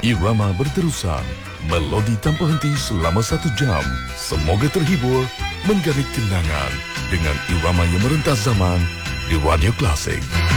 Irama berterusan, melodi tanpa henti selama 1 jam. Semoga terhibur, menggarik kenangan dengan irama yang merentas zaman di Radio Klasik.